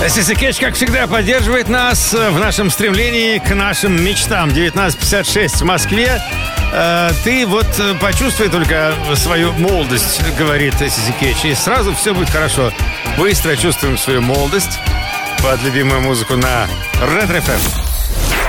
Сиси Кетч, как всегда, поддерживает нас в нашем стремлении к нашим мечтам. 19:56 в Москве. Ты вот почувствуй только свою молодость, говорит Сиси Кетч, и сразу все будет хорошо. Быстро чувствуем свою молодость под любимую музыку на Ретро FM.